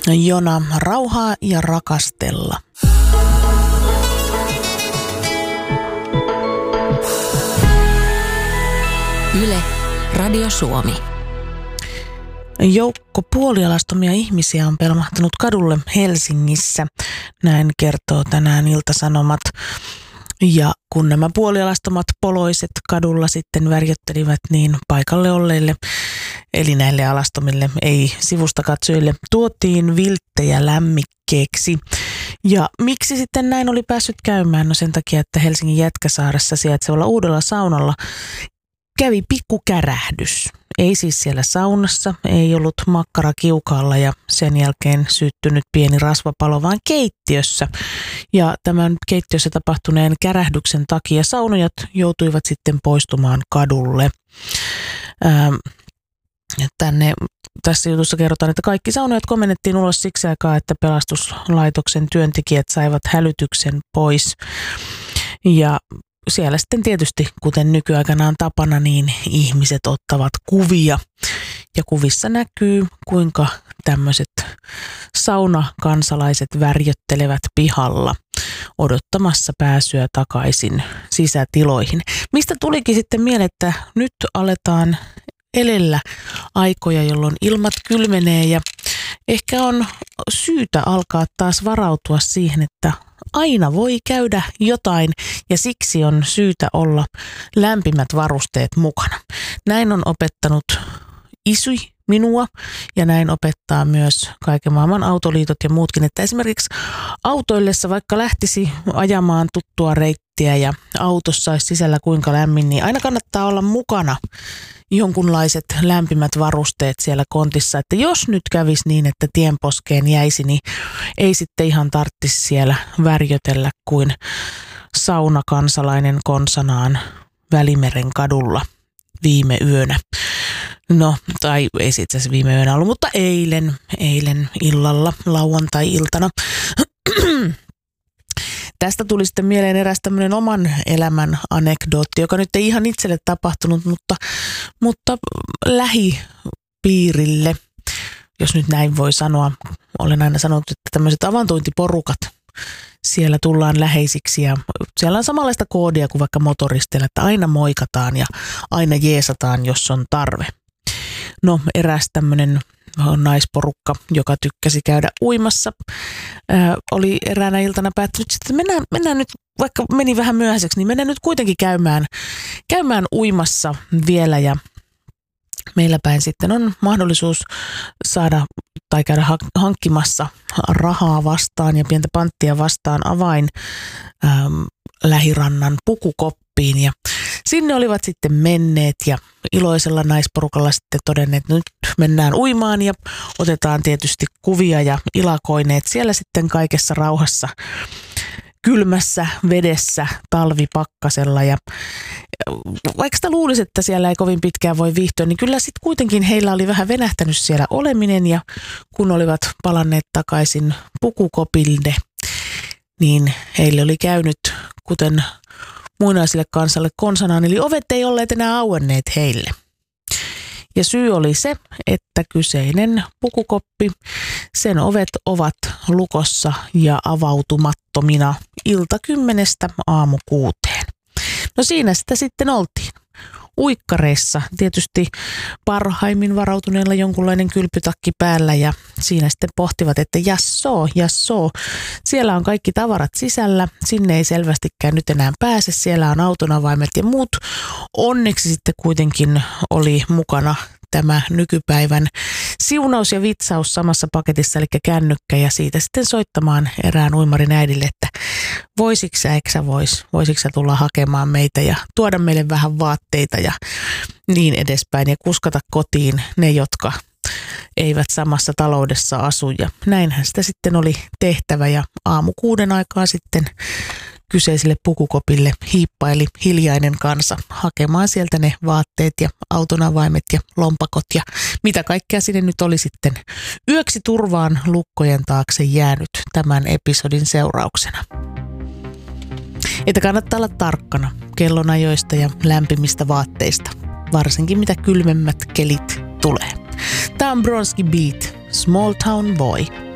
Jona, rauhaa ja rakastella. Yle, Radio Suomi. Joukko puolialastomia ihmisiä on pelmahtanut kadulle Helsingissä. Näin kertoo tänään Ilta-Sanomat. Ja kun nämä puolialastomat poloiset kadulla sitten värjöttelivät, niin paikalle olleille, eli näille alastomille, ei sivusta katsojille, tuotiin vilttejä lämmikkeeksi. Ja miksi sitten näin oli päässyt käymään? No sen takia, että Helsingin Jätkäsaaressa sijaitsevalla uudella saunalla kävi pikkukärähdys. Ei siis siellä saunassa, ei ollut makkara kiukaalla ja sen jälkeen syttynyt pieni rasvapalo, vaan keittiössä. Ja tämän keittiössä tapahtuneen kärähdyksen takia saunojat joutuivat sitten poistumaan kadulle. Tässä jutussa kerrotaan, että kaikki saunojat komennettiin ulos siksi aikaa, että pelastuslaitoksen työntekijät saivat hälytyksen pois. Ja siellä sitten tietysti, kuten nykyaikana on tapana, niin ihmiset ottavat kuvia. Ja kuvissa näkyy, kuinka tämmöiset saunakansalaiset värjöttelevät pihalla odottamassa pääsyä takaisin sisätiloihin. Mistä tulikin sitten mieleen, että nyt aletaan elellä aikoja, jolloin ilmat kylmenee ja ehkä on syytä alkaa taas varautua siihen, että aina voi käydä jotain ja siksi on syytä olla lämpimät varusteet mukana. Näin on opettanut isy minua ja näin opettaa myös kaiken maailman autoliitot ja muutkin, että esimerkiksi autoillessa vaikka lähtisi ajamaan tuttua reittiä ja autossa olisi sisällä kuinka lämmin, niin aina kannattaa olla mukana jonkunlaiset lämpimät varusteet siellä kontissa, että jos nyt kävisi niin, että tienposkeen jäisi, niin ei sitten ihan tarvitsisi siellä värjötellä kuin saunakansalainen konsanaan Välimeren kadulla viime yönä. No, tai ei se itse asiassa viime yönä ollut, mutta eilen illalla, lauantai-iltana. Tästä tuli sitten mieleen eräs tämmöinen oman elämän anekdootti, joka nyt ei ihan itselle tapahtunut, mutta lähipiirille, jos nyt näin voi sanoa. Olen aina sanonut, että tämmöiset avantointiporukat, siellä tullaan läheisiksi ja siellä on samanlaista koodia kuin vaikka motoristeilla, että aina moikataan ja aina jeesataan, jos on tarve. No, eräs tämmöinen naisporukka, joka tykkäsi käydä uimassa, oli eräänä iltana päättänyt, että mennään nyt, vaikka meni vähän myöhäiseksi, niin mennään nyt kuitenkin käymään uimassa vielä ja meillä päin sitten on mahdollisuus saada tai käydä hankkimassa rahaa vastaan ja pientä panttia vastaan avain lähirannan pukukoppiin ja sinne olivat sitten menneet ja iloisella naisporukalla sitten todenneet, että nyt mennään uimaan ja otetaan tietysti kuvia ja ilakoineet siellä sitten kaikessa rauhassa kylmässä vedessä talvipakkasella. Ja vaikka sitä luulisi, että siellä ei kovin pitkään voi viihtyä, niin kyllä sitten kuitenkin heillä oli vähän venähtänyt siellä oleminen ja kun olivat palanneet takaisin pukukopille, niin heille oli käynyt kuten muinaisille kansalle konsanaan, eli ovet ei olleet enää auenneet heille. Ja syy oli se, että kyseinen pukukoppi, sen ovet ovat lukossa ja avautumattomina ilta 10 aamu 6. No siinä sitä sitten oltiin. Uikkareissa tietysti parhaimmin varautuneella jonkunlainen kylpytakki päällä ja siinä sitten pohtivat, että jassoo, siellä on kaikki tavarat sisällä, sinne ei selvästikään nyt enää pääse, siellä on autonavaimet ja muut. Onneksi sitten kuitenkin oli mukana tämä nykypäivän siunaus ja vitsaus samassa paketissa, eli kännykkä ja siitä sitten soittamaan erään uimarin äidille, että voisitko sä tulla hakemaan meitä ja tuoda meille vähän vaatteita ja niin edespäin ja kuskata kotiin ne, jotka eivät samassa taloudessa asu ja näinhän sitä sitten oli tehtävä ja aamu 6 aikaa sitten kyseiselle pukukopille hiippaili hiljainen kansa hakemaan sieltä ne vaatteet ja autonavaimet ja lompakot ja mitä kaikkea sinne nyt oli sitten yöksi turvaan lukkojen taakse jäänyt tämän episodin seurauksena. Että kannattaa olla tarkkana kellonajoista ja lämpimistä vaatteista, varsinkin mitä kylmemmät kelit tulee. Tämä on Bronski Beat, Small Town Boy.